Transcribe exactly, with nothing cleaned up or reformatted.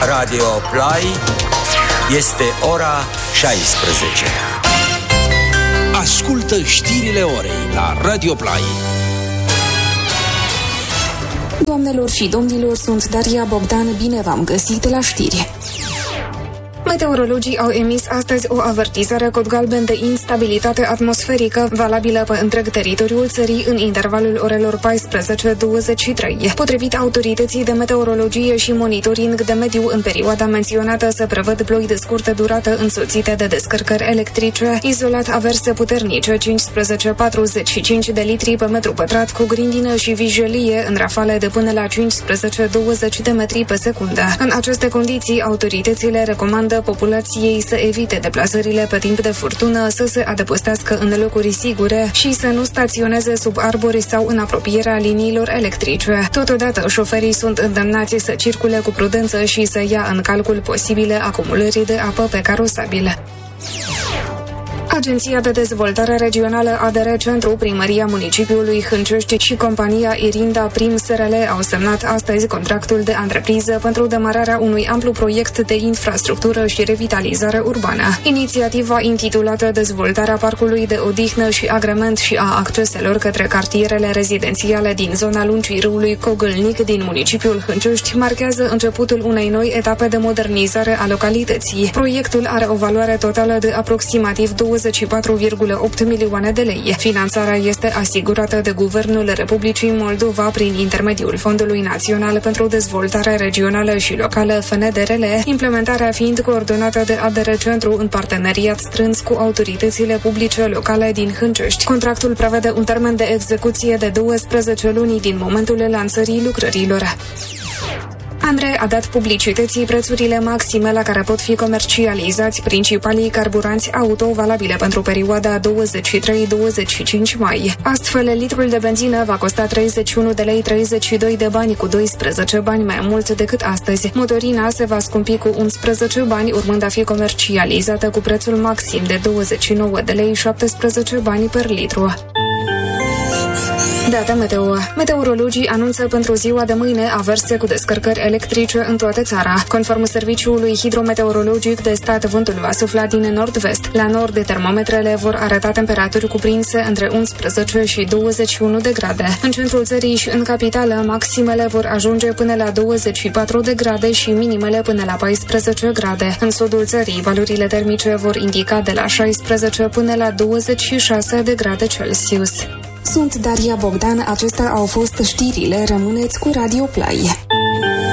Radio Play. Este ora șaisprezece. Ascultă știrile orei la Radio Play. Doamnelor și domnilor, sunt Daria Bogdan, bine v-am găsit la știri. Meteorologii au emis astăzi o avertizare cod galben de instabilitate atmosferică valabilă pe întreg teritoriul țării în intervalul orelor paisprezece douăzeci și trei. Potrivit autorității de meteorologie și monitoring de mediu, în perioada menționată se prevăd ploi de scurtă durată însoțite de descărcări electrice, izolat averse puternice cincisprezece patruzeci și cinci de litri pe metru pătrat cu grindină și vijelie în rafale de până la cincisprezece douăzeci de metri pe secundă. În aceste condiții, autoritățile recomandă populației să evite deplasările pe timp de furtună, să se adăpostească în locuri sigure și să nu staționeze sub arbori sau în apropierea liniilor electrice. Totodată, șoferii sunt îndemnați să circule cu prudență și să ia în calcul posibile acumulări de apă pe carosabil. Agenția de Dezvoltare Regională A D R Centru, Primăria Municipiului Hâncești și compania Irinda Prim S R L au semnat astăzi contractul de antrepriză pentru demararea unui amplu proiect de infrastructură și revitalizare urbană. Inițiativa, intitulată Dezvoltarea parcului de odihnă și agrement și a acceselor către cartierele rezidențiale din zona lungii râului Cogâlnic din municipiul Hâncești, marchează începutul unei noi etape de modernizare a localității. Proiectul are o valoare totală de aproximativ douăzeci și patru virgulă opt milioane de lei. Finanțarea este asigurată de Guvernul Republicii Moldova prin intermediul Fondului Național pentru Dezvoltare Regională și Locală F N D R L, implementarea fiind coordonată de A D R Centru în parteneriat strâns cu autoritățile publice locale din Hâncești. Contractul prevede un termen de execuție de douăsprezece luni din momentul lansării lucrărilor. ANRE a dat publicității prețurile maxime la care pot fi comercializați principalii carburanți auto valabile pentru perioada douăzeci și trei douăzeci și cinci mai. Astfel, litrul de benzină va costa treizeci și unu de lei treizeci și doi de bani, cu doisprezece bani mai mult decât astăzi. Motorina se va scumpi cu unsprezece bani, urmând a fi comercializată cu prețul maxim de douăzeci și nouă de lei șaptesprezece bani per litru. Data meteo. Meteorologii anunță pentru ziua de mâine averse cu descărcări electrice în toată țara. Conform Serviciului Hidrometeorologic de Stat, vântul va sufla din nord-vest. La nord, termometrele vor arăta temperaturi cuprinse între unsprezece și douăzeci și unu de grade. În centrul țării și în capitală, maximele vor ajunge până la douăzeci și patru de grade și minimele până la paisprezece grade. În sudul țării, valorile termice vor indica de la șaisprezece până la douăzeci și șase de grade Celsius. Sunt Daria Bogdan, acestea au fost știrile, rămâneți cu Radio Play.